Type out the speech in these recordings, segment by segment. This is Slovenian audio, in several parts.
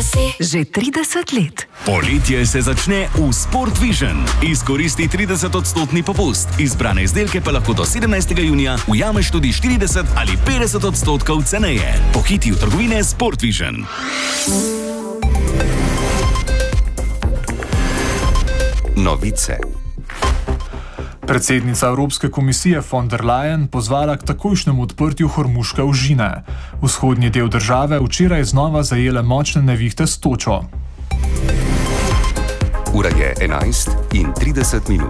Že 30 let. Poletje se začne v Sport Vision. Izkoristi 30% popust. Izbrane izdelke pa lahko do 17. junija ujameš tudi 40 ali 50% ceneje. Pohiti v trgovine Sport Vision. Novice. Predsednica Evropske komisije von der Leyen pozvala k takojšnjemu odprtju Hormuške ožine. Vzhodni del države včeraj znova zajele močne nevihte s točo. Ura je 11:30.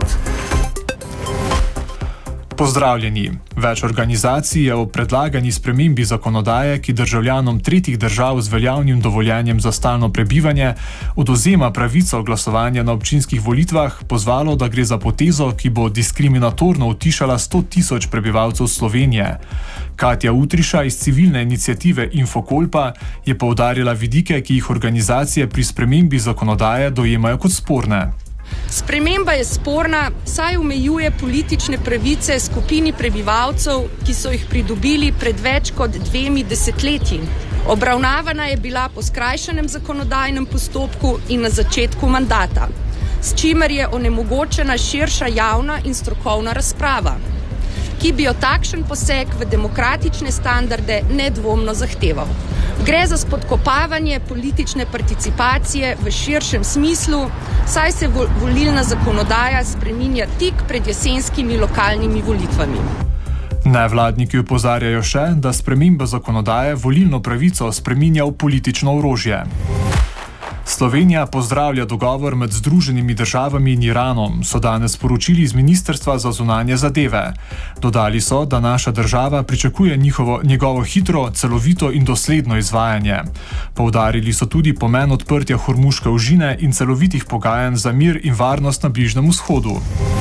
Pozdravljeni. Več organizacij je o predlagani spremembi zakonodaje, ki državljanom tretjih držav z veljavnim dovoljenjem za stalno prebivanje odvzema pravico glasovanja na občinskih volitvah, pozvalo, da gre za potezo, ki bo diskriminatorno utišala 100.000 prebivalcev Slovenije. Katja Utriša iz civilne iniciative Infokolpa je poudarila vidike, ki jih organizacije pri spremembi zakonodaje dojemajo kot sporne. Sprememba je sporna, saj omejuje politične pravice skupini prebivalcev, ki so jih pridobili pred več kot 2 desetletji. Obravnavana je bila po skrajšanem zakonodajnem postopku in na začetku mandata, s čimer je onemogočena širša javna in strokovna razprava, ki bi jo takšen poseg v demokratične standarde nedvomno zahteval. Gre za spodkopavanje politične participacije v širšem smislu, saj se volilna zakonodaja spreminja tik pred jesenskimi lokalnimi volitvami. Nevladniki opozarjajo še, da sprememba zakonodaje volilno pravico spreminja v politično orožje. Slovenija pozdravlja dogovor med Združenimi državami in Iranom, so danes sporočili iz Ministrstva za zunanje zadeve. Dodali so, da naša država pričakuje njegovo hitro, celovito in dosledno izvajanje. Poudarili so tudi pomen odprtja Hormuške ožine in celovitih pogajanj za mir in varnost na Bližnjem vzhodu.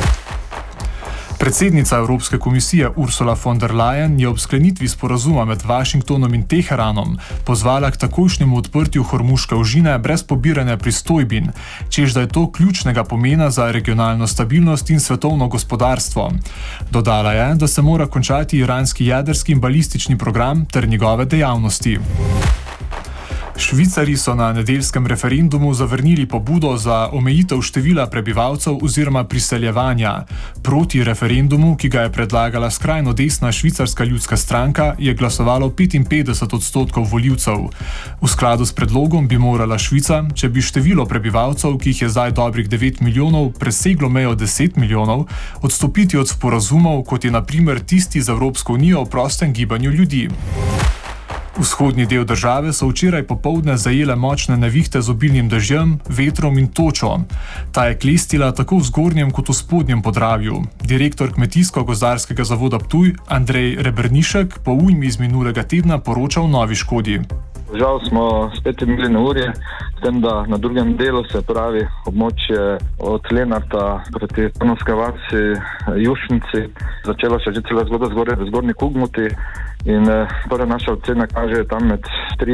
Predsednica Evropske komisije Ursula von der Leyen je ob sklenitvi sporazuma med Washingtonom in Teheranom pozvala k takojšnjemu odprtju Hormuške ožine brez pobiranja pristojbin, čež da je to ključnega pomena za regionalno stabilnost in svetovno gospodarstvo. Dodala je, da se mora končati iranski jedrski in balistični program ter njegove dejavnosti. Švicarji so na nedeljskem referendumu zavrnili pobudo za omejitev števila prebivalcev oziroma priseljevanja. Proti referendumu, ki ga je predlagala skrajno desna švicarska ljudska stranka, je glasovalo 55% volivcev. V skladu s predlogom bi morala Švica, če bi število prebivalcev, ki jih je zdaj dobrih 9 milijonov, preseglo mejo 10 milijonov, odstopiti od sporazumov, kot je na primer tisti z Evropsko unijo o prostem gibanju ljudi. Vzhodni del države so včeraj popoldne zajele močne nevihte z obilnim dežjem, vetrom in točo. Ta je klestila tako v zgornjem kot v spodnjem Podravju. Direktor Kmetijsko-gozdarskega zavoda Ptuj, Andrej Rebernišek, po ujmi iz minulega tedna poroča o novi škodi. Žal smo spet imeli neurje, s tem, da na drugem delu, se pravi območje od Lenarta proti Trnovske vasi, Jušnici, začela se že cela zgodba v Zgornji Kugmuti in torej naša ocena kaže tam med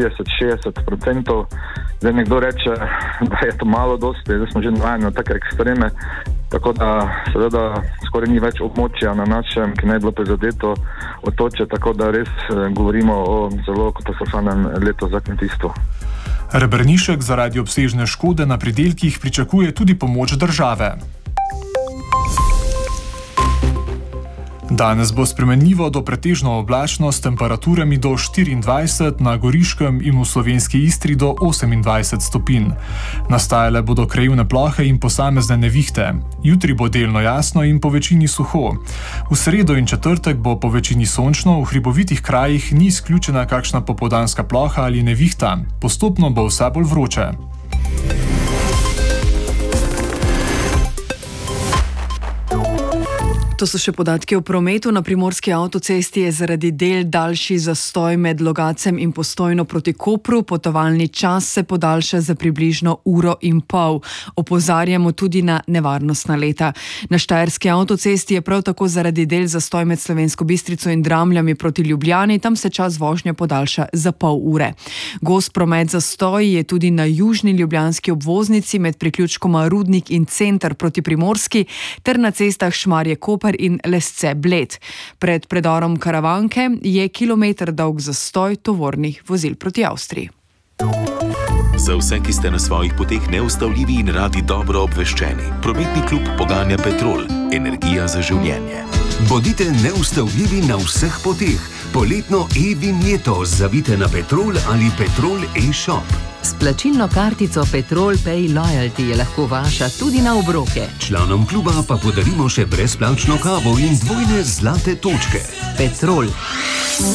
30-60%. Zdaj nekdo reče, da je to malo dosti, da smo že navajeni na take ekstreme, tako da seveda skoraj ni več območja na našem, ki ne je bilo prizadeto otoče, tako da res govorimo o zelo katastrofalnem letu za kmetijstvo. Rebernišek zaradi obsežne škode na pridelkih pričakuje tudi pomoč države. Danes bo spremenljivo do pretežno oblačno s temperaturami do 24, na Goriškem in v slovenski Istri do 28 stopinj. Nastajale bodo krajevne plohe in posamezne nevihte. Jutri bo delno jasno in po večini suho. V sredo in četrtek bo po večini sončno, v hribovitih krajih ni izključena kakšna popoldanska ploha ali nevihta. Postopno bo vse bolj vroče. To so še podatki o prometu. Na primorski avtocesti je zaradi del daljši zastoj med Logacem in Postojno proti Kopru. Potovalni čas se podaljša za približno 1,5 ure. Opozarjamo tudi na nevarnostna leta. Na štajerski avtocesti je prav tako zaradi del zastoj med Slovensko Bistrico in Dramljami proti Ljubljani. Tam se čas vožnje podaljša za pol ure. Gost promet zastoj je tudi na južni ljubljanski obvoznici med priključkoma Rudnik in Center proti Primorski ter na cestah Šmarje-Koper in Lesce-Bled. Pred predorom Karavanke je kilometer dolg zastoj tovornih vozil proti Avstriji. Za vse, ki ste na svojih poteh neustavljivi in radi dobro obveščeni, prometni klub poganja Petrol, energija za življenje. Bodite neustavljivi na vseh poteh. Poletno e-vinjeto zavite na Petrol ali Petrol e-shop. S plačilno kartico Petrol Pay Loyalty je lahko vaša tudi na obroke. Članom kluba pa podarimo še brezplačno kavo in dvojne zlate točke. Petrol.